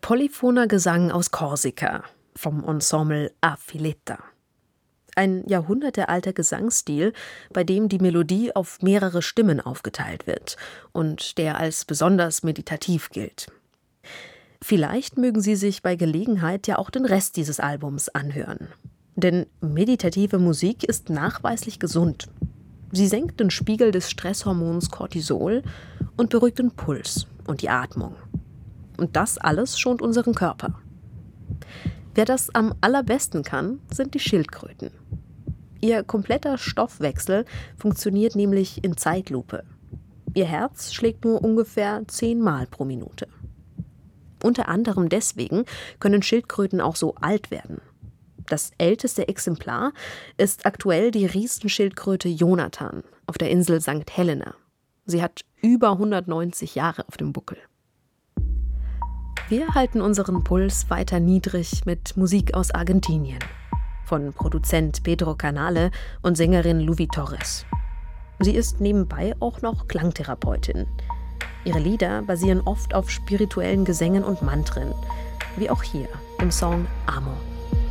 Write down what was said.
Polyphoner Gesang aus Korsika vom Ensemble A Filetta. Ein jahrhundertealter Gesangsstil, bei dem die Melodie auf mehrere Stimmen aufgeteilt wird und der als besonders meditativ gilt. Vielleicht mögen Sie sich bei Gelegenheit ja auch den Rest dieses Albums anhören. Denn meditative Musik ist nachweislich gesund. Sie senkt den Spiegel des Stresshormons Cortisol und beruhigt den Puls und die Atmung. Und das alles schont unseren Körper. Wer das am allerbesten kann, sind die Schildkröten. Ihr kompletter Stoffwechsel funktioniert nämlich in Zeitlupe. Ihr Herz schlägt nur ungefähr 10 Mal pro Minute. Unter anderem deswegen können Schildkröten auch so alt werden. Das älteste Exemplar ist aktuell die Riesenschildkröte Jonathan auf der Insel St. Helena. Sie hat über 190 Jahre auf dem Buckel. Wir halten unseren Puls weiter niedrig mit Musik aus Argentinien. Von Produzent Pedro Canale und Sängerin Luvi Torres. Sie ist nebenbei auch noch Klangtherapeutin. Ihre Lieder basieren oft auf spirituellen Gesängen und Mantren, wie auch hier im Song Amo.